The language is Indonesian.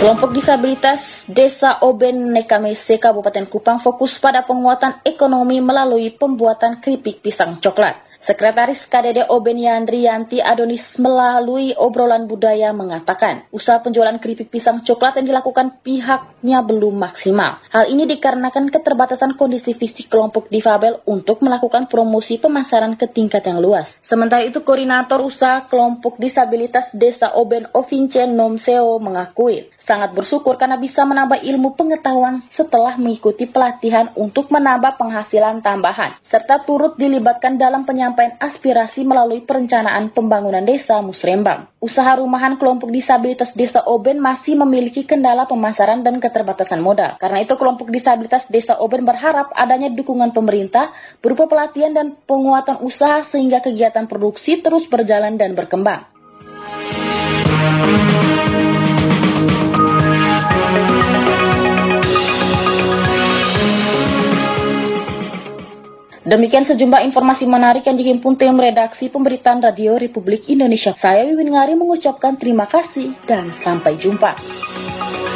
Kelompok disabilitas Desa Oben Nekamese Kabupaten Kupang fokus pada penguatan ekonomi melalui pembuatan keripik pisang coklat. Sekretaris KDD Oben Yandriyanti Adonis melalui obrolan budaya mengatakan, usaha penjualan keripik pisang coklat yang dilakukan pihaknya belum maksimal. Hal ini dikarenakan keterbatasan kondisi fisik kelompok difabel untuk melakukan promosi pemasaran ke tingkat yang luas. Sementara itu, Koordinator Usaha Kelompok Disabilitas Desa Oben Ovince Nomseo mengakui sangat bersyukur karena bisa menambah ilmu pengetahuan setelah mengikuti pelatihan untuk menambah penghasilan tambahan, serta turut dilibatkan dalam penyampaian aspirasi melalui perencanaan pembangunan desa Musrembang. Usaha rumahan kelompok disabilitas Desa Oben masih memiliki kendala pemasaran dan keterbatasan modal. Karena itu, kelompok disabilitas Desa Oben berharap adanya dukungan pemerintah berupa pelatihan dan penguatan usaha sehingga kegiatan produksi terus berjalan dan berkembang. Demikian sejumlah informasi menarik yang dihimpun tim redaksi Pemberitaan Radio Republik Indonesia. Saya Wiwin Ngari mengucapkan terima kasih dan sampai jumpa.